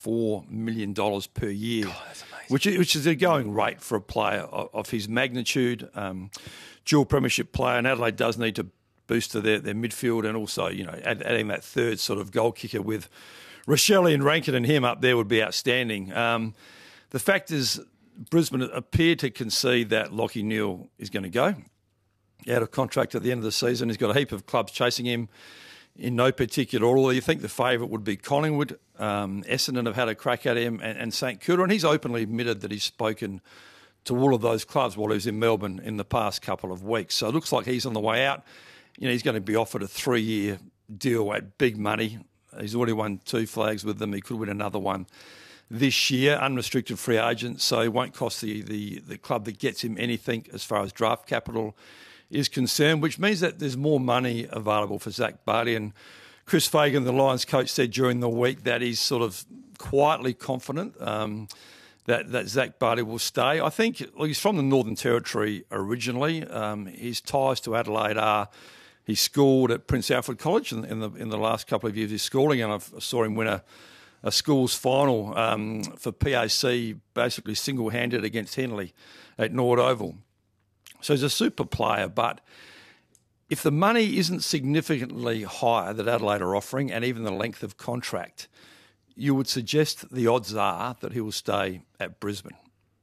$4 million per year, God, that's amazing. which is a going rate for a player of his magnitude. Dual premiership player, and Adelaide does need to boost to their midfield, and also, adding that third sort of goal kicker with Rochelle and Rankin and him up there would be outstanding. The fact is, Brisbane appear to concede that Lachie Neale is going to go out of contract at the end of the season. He's got a heap of clubs chasing him in no particular order. You think the favourite would be Collingwood. Essendon have had a crack at him, and St Kilda, and he's openly admitted that he's spoken to all of those clubs while he was in Melbourne in the past couple of weeks. So it looks like he's on the way out. He's going to be offered a 3-year deal at big money. He's already won 2 flags with them. He could win another one this year, unrestricted free agent, so it won't cost the club that gets him anything as far as draft capital is concerned, which means that there's more money available for Zach Bailey. And Chris Fagan, the Lions coach, said during the week that he's sort of quietly confident that Zach Bailey will stay. I think he's from the Northern Territory originally. His ties to Adelaide are he schooled at Prince Alfred College in the last couple of years of his schooling, and I saw him win a schools final for PAC, basically single-handed against Henley at Nord Oval. So he's a super player, but if the money isn't significantly higher that Adelaide are offering, and even the length of contract, you would suggest the odds are that he will stay at Brisbane.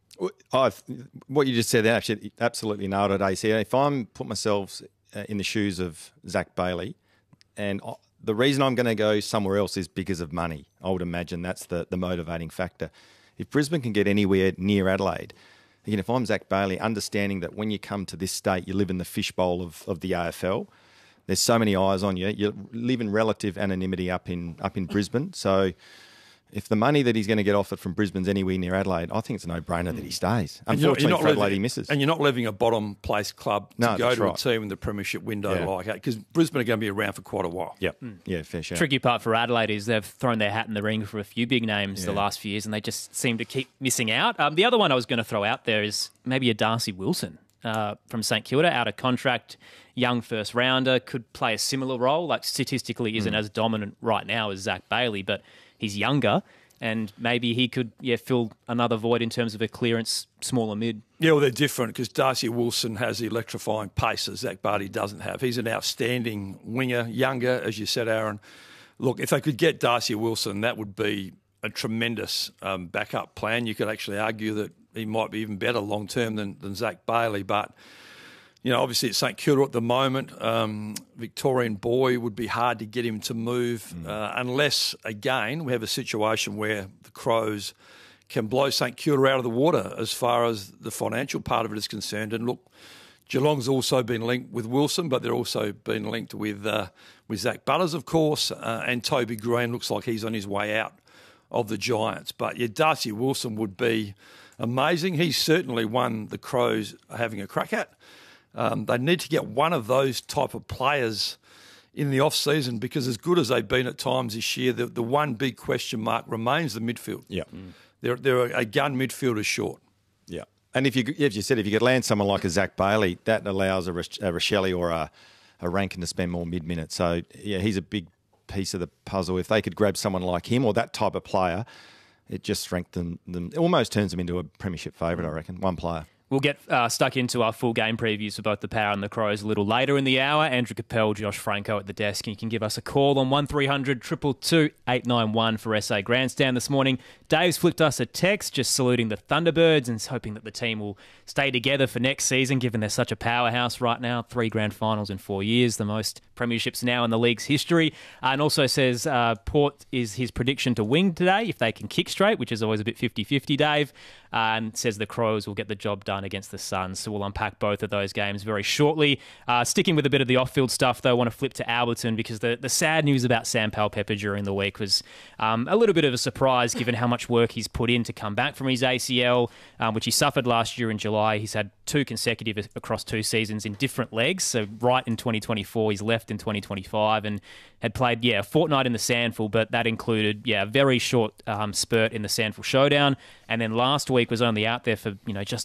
What you just said there, actually, absolutely nailed it, AC. If I'm put myself in the shoes of Zach Bailey, and the reason I'm going to go somewhere else is because of money. I would imagine that's the motivating factor. If Brisbane can get anywhere near Adelaide, again, if I'm Zach Bailey, understanding that when you come to this state, you live in the fishbowl of the AFL. There's so many eyes on you. You live in relative anonymity up in Brisbane. So if the money that he's going to get offered from Brisbane's anywhere near Adelaide, I think it's a no-brainer that he stays. Unfortunately, for Adelaide, he misses. And you're not leaving a bottom-place club to go to a team in the premiership window like that, because Brisbane are going to be around for quite a while. Yep. Yeah, fair share. Tricky part for Adelaide is they've thrown their hat in the ring for a few big names the last few years, and they just seem to keep missing out. The other one I was going to throw out there is maybe a Darcy Wilson from St Kilda, out of contract, young first-rounder, could play a similar role. Like, statistically isn't as dominant right now as Zach Bailey, but he's younger, and maybe he could fill another void in terms of a clearance, smaller mid. Yeah, well, they're different because Darcy Wilson has the electrifying pace that Zach Bailey doesn't have. He's an outstanding winger, younger, as you said, Aaron. Look, if they could get Darcy Wilson, that would be a tremendous backup plan. You could actually argue that he might be even better long-term than Zach Bailey, but obviously it's St Kilda at the moment. Victorian boy, would be hard to get him to move unless, again, we have a situation where the Crows can blow St Kilda out of the water as far as the financial part of it is concerned. And look, Geelong's also been linked with Wilson, but they're also been linked with Zach Butters, of course, and Toby Green looks like he's on his way out of the Giants. But Darcy Wilson would be amazing. He's certainly one the Crows are having a crack at. They need to get one of those type of players in the off-season, because as good as they've been at times this year, the one big question mark remains the midfield. Yeah. They're a gun midfielder short. Yeah. And if you said, if you could land someone like a Zach Bailey, that allows a Rochelle or a Rankin to spend more mid-minutes. So, he's a big piece of the puzzle. If they could grab someone like him or that type of player, it just strengthens them. It almost turns them into a premiership favourite, I reckon, one player. We'll get stuck into our full game previews for both the Power and the Crows a little later in the hour. Andrew Capel, Josh Franco at the desk, and you can give us a call on 1300 222 891 for SA Grandstand this morning. Dave's flipped us a text just saluting the Thunderbirds and is hoping that the team will stay together for next season, given they're such a powerhouse right now. 3 grand finals in 4 years, the most premierships now in the league's history. And also says Port is his prediction to win today if they can kick straight, which is always a bit 50-50, Dave. And says the Crows will get the job done against the Suns. So we'll unpack both of those games very shortly. Sticking with a bit of the off-field stuff, though, I want to flip to Alberton, because the sad news about Sam Powell-Pepper during the week was a little bit of a surprise, given how much work he's put in to come back from his ACL, which he suffered last year in July. He's had 2 consecutive across 2 seasons in different legs. So right in 2024, he's left in 2025 and had played, a fortnight in the Sandful, but that included, a very short spurt in the Sandful Showdown. And then last week was only out there for, just over 5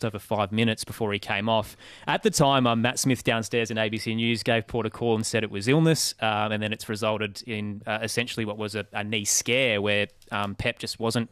5 minutes before he came off. At the time, Matt Smith downstairs in ABC News gave Port a call and said it was illness, and then it's resulted in essentially what was a knee scare where Pep just wasn't